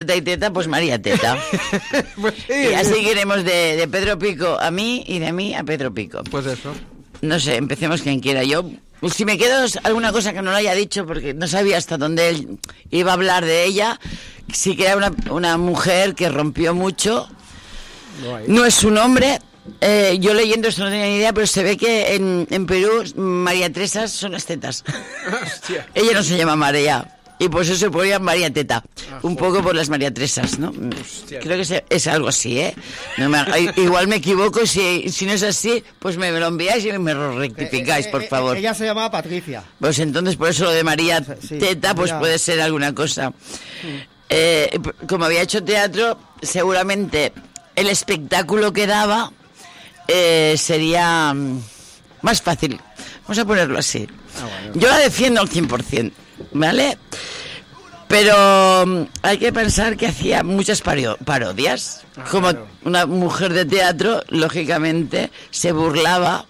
Teta y Teta, pues María Teta. Pues sí, y así queremos de Pedro Pico a mí y de mí a Pedro Pico. Pues eso. No sé, empecemos quien quiera. Yo, si me quedo alguna cosa que no lo haya dicho, porque no sabía hasta dónde él iba a hablar de ella, sí que era una mujer que rompió mucho. No es su nombre. Yo leyendo esto no tenía ni idea, pero se ve que en Perú María Teresa son las tetas. Ella no se llama María. Y por eso se ponía María Teta. Un poco por las María Teresas, ¿no? Hostia. Creo que es algo así, ¿eh? Igual me equivoco, si no es así, pues me lo enviáis y me lo rectificáis, por favor. Ella se llamaba Patricia. Pues entonces, por eso lo de María Teta, pues puede ser alguna cosa. Como había hecho teatro, seguramente el espectáculo que daba sería más fácil. Vamos a ponerlo así. Bueno. Yo la defiendo al 100%. ¿Vale? Pero hay que pensar que hacía muchas parodias. Como claro. Una mujer de teatro, lógicamente, se burlaba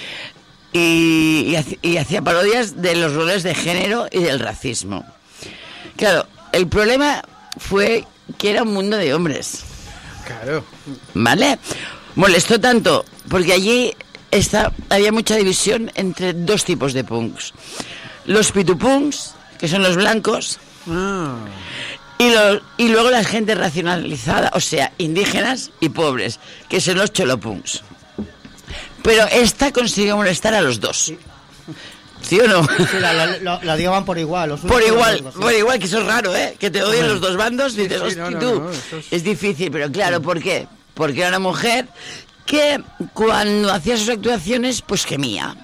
y hacía parodias de los roles de género y del racismo. Claro, el problema fue que era un mundo de hombres. Claro. ¿Vale? Molestó tanto porque allí había mucha división entre dos tipos de punks. Los pitupunks, que son los blancos, y luego la gente racionalizada, o sea, indígenas y pobres, que son los cholopunks. Pero esta consiguió molestar a los dos. ¿Sí o no? Sí, la llevan por igual. Por igual, que eso es raro, ¿eh? Que te odien los dos bandos y dices, hostia, tú. Es difícil, pero claro, ¿por qué? Porque era una mujer que cuando hacía sus actuaciones, pues gemía.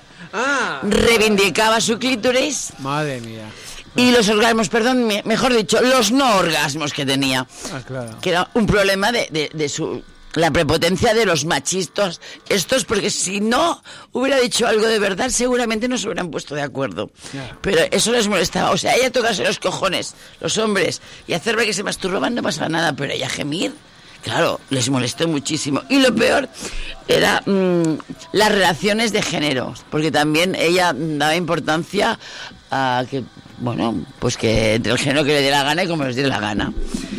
Reivindicaba su clítoris. Madre mía. Y los orgasmos, mejor dicho, los no orgasmos que tenía. Claro. Que era un problema de la prepotencia de los machistas estos, porque si no hubiera dicho algo de verdad, seguramente no se hubieran puesto de acuerdo. Pero eso les molestaba. O sea, ella tocarse los cojones, los hombres, y hacer ver que se masturbaban, no pasaba nada, pero ella gemir, claro, les molestó muchísimo. Y lo peor era las relaciones de género, porque también ella daba importancia a que, bueno, pues que entre el género que le dé la gana y como les dé la gana.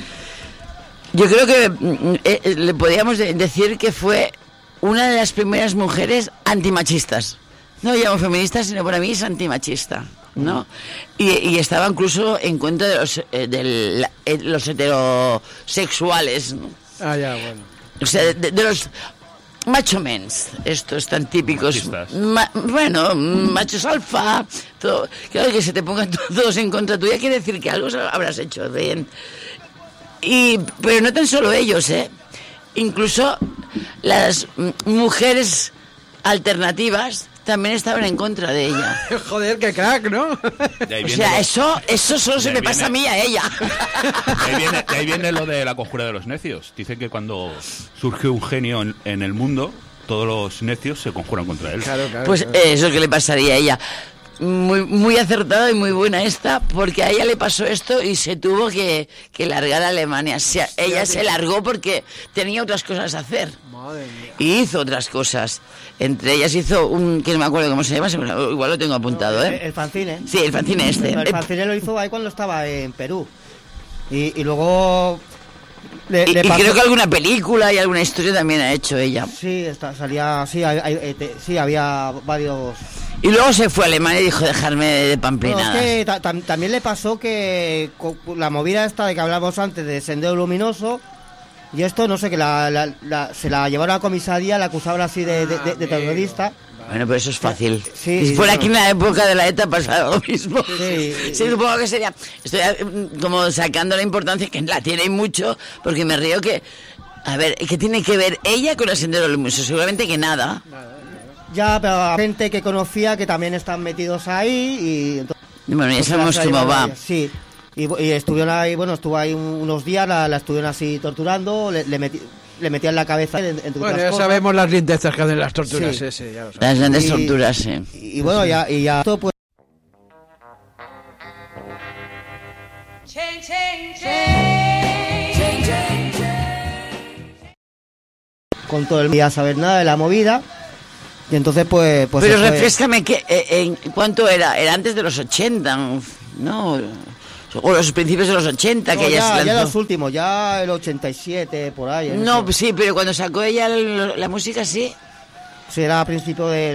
Yo creo que le podríamos decir que fue una de las primeras mujeres antimachistas. No llamo feministas, sino para mí es antimachista, ¿no? Y estaba incluso en contra de los heterosexuales, ¿no? Bueno. O sea, de los macho mens, estos tan típicos. Machos alfa, todo. Claro, que se te pongan todos en contra tuya quiere decir que algo habrás hecho bien. Pero no tan solo ellos, incluso las mujeres alternativas también estaban en contra de ella. Joder, qué crack, ¿no? O sea, eso solo se me pasa a mí y a ella. De ahí viene lo de la conjura de los necios. Dicen que cuando surge un genio en el mundo, todos los necios se conjuran contra él. Claro, pues eso que le pasaría a ella. Muy, muy acertada y muy buena esta, porque a ella le pasó esto y se tuvo que largar a Alemania. O sea, ella se largó porque tenía otras cosas a hacer. Madre mía. Y hizo otras cosas. Entre ellas hizo que no me acuerdo cómo se llama, igual lo tengo apuntado, ¿eh? El fanzine. Sí, el fanzine este. El fanzine lo hizo ahí cuando estaba en Perú. Y luego... Y creo que alguna película y alguna historia también ha hecho ella. Sí, salía... Sí, había varios... Y luego se fue a Alemania y dijo dejarme de pamplinadas. No, es que también le pasó que la movida esta de que hablamos antes de Sendero Luminoso, y esto, no sé, que se la llevaron a la comisaría, la acusaban así de terrorista. Bueno, pero eso es fácil. Sí, si fuera aquí en la época de la ETA pasaba lo mismo. Sí, supongo que sería... Estoy como sacando la importancia, que la tiene mucho, porque me río que... A ver, ¿qué tiene que ver ella con el Sendero Luminoso? Seguramente que nada. Ya, pero gente que conocía que también están metidos ahí y... Entonces, bueno, ya sabemos cómo va. Sí, y estuvieron ahí, estuvo ahí unos días, la estuvieron así torturando, le metían la cabeza entre bueno, ya cosas. Sabemos las lindezas que hacen las torturas, sí, ya lo sabemos. Las grandes torturas, sí. Y bueno, ya todo pues... Con todo el día saber nada de la movida. Y entonces pues pero refréscame, ¿en cuánto era? Era antes de los 80, ¿no? O los principios de los 80, No, que ella se ya lanzó. los últimos, ya el 87, por ahí. No, sí, pero cuando sacó ella la música, sí. Sí, era a principios del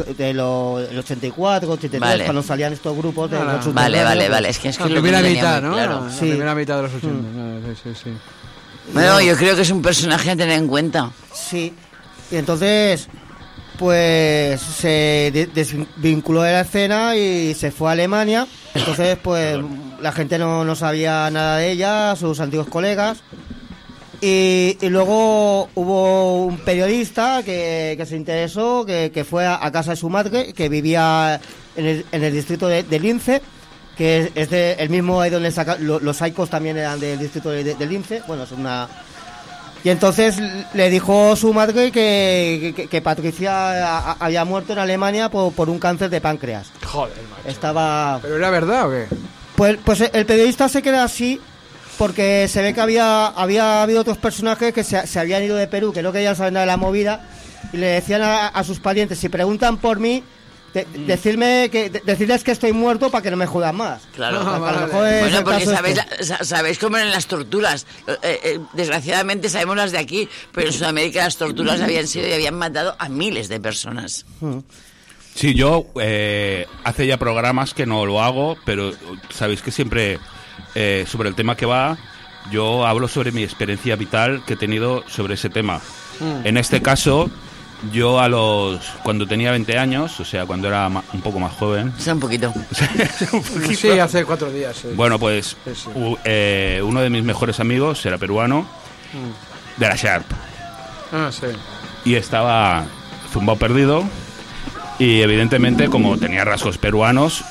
84, 83, Vale. cuando salían estos grupos de Ah, los Vale, vale, pues, vale. Es que La lo primera tenía mitad, muy ¿no? claro. La Sí. primera mitad de los 80. Sí. Bueno, yo creo que es un personaje a tener en cuenta. Sí, y entonces, pues se desvinculó de la escena y se fue a Alemania. Entonces, pues la gente no sabía nada de ella, sus antiguos colegas. Y luego hubo un periodista que se interesó, que fue a casa de su madre, que vivía en el distrito de Lince, que es el mismo ahí donde los Saicos también eran del distrito de Lince. Bueno, es una... Y entonces le dijo su madre que Patricia había muerto en Alemania por un cáncer de páncreas. Joder, macho. Estaba... ¿Pero era verdad o qué? Pues el periodista se queda así porque se ve que había habido otros personajes que se habían ido de Perú, que no querían saber nada de la movida, y le decían a sus parientes, si preguntan por mí, decirles que estoy muerto para que no me jodan más. Claro. Ah, A lo vale. mejor es Bueno, el porque caso sabéis, este. sabéis cómo eran las torturas. Desgraciadamente sabemos las de aquí, pero en Sudamérica las torturas habían sido y habían matado a miles de personas. Sí, yo hace ya programas que no lo hago, pero sabéis que siempre sobre el tema que va, yo hablo sobre mi experiencia vital que he tenido sobre ese tema. En este caso, yo cuando tenía 20 años, o sea, cuando era un poco más joven, O sea, un poquito. Sí, hace 4 días. Sí. bueno, pues Sí. uno de mis mejores amigos era peruano, de la Sharp, Ah, sí. y estaba zumbado perdido. Y evidentemente, como tenía rasgos peruanos,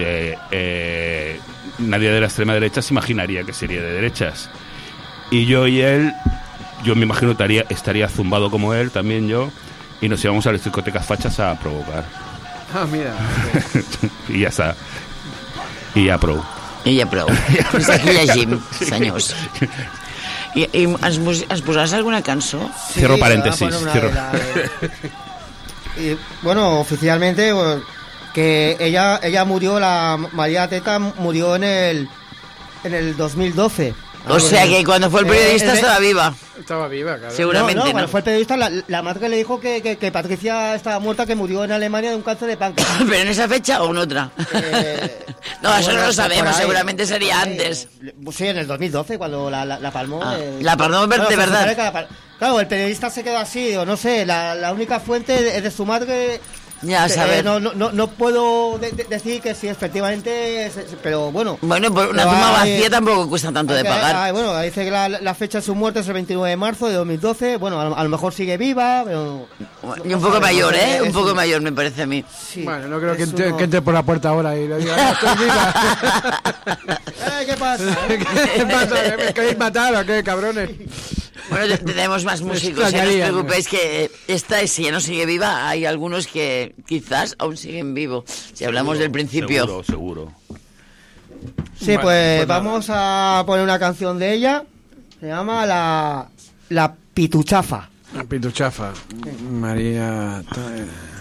nadie de la extrema derecha se imaginaría que sería de derechas. Y yo y él, yo me imagino estaría zumbado como él, también yo, y nos íbamos a las discotecas fachas a provocar. Ah, mira. Y ya está. Y ya pro. I ja prou. Fins aquí llegim, senyors. I ens posaràs alguna cançó? Sí, Cierro voy a paréntesis, poner una cierro. Y, bueno, oficialmente pues, que ella murió, la María Teta murió en el 2012. O sea que cuando fue el periodista estaba viva. Estaba viva, claro. Seguramente no. Cuando fue el periodista, la madre le dijo que Patricia estaba muerta, que murió en Alemania de un cáncer de páncreas. ¿Pero en esa fecha o en otra? No, eso no lo sabemos, seguramente sería antes. Sí, en el 2012, cuando la palmó. Ah, la palmó de pues, verdad. se sabe que claro, el periodista se quedó así, o no sé, la única fuente es de su madre. Ya, a saber. No puedo decir que sí, efectivamente, pero bueno. Bueno, por una Pero tumba hay- vacía tampoco cuesta tanto de pagar. Bueno, dice que la fecha de su muerte es el 29 de marzo de 2012. Bueno, a lo mejor sigue viva, pero... Y un poco mayor, ¿eh? Un poco Es- mayor, me parece a mí. sí, Bueno, no creo que es que entre por la puerta ahora y le diga, "No, estoy viva". ¿Qué pasa? ¿Qué pasa? ¿Me queréis matar o qué, cabrones? Bueno, tenemos más músicos, no os extrañaría, preocupéis que esta, si ya no sigue viva, hay algunos que quizás aún siguen vivos. Si hablamos del principio. Seguro. Sí, Vale, pues nada. vamos a poner una canción de ella. Se llama La Pituchafa. Pituchafa. María...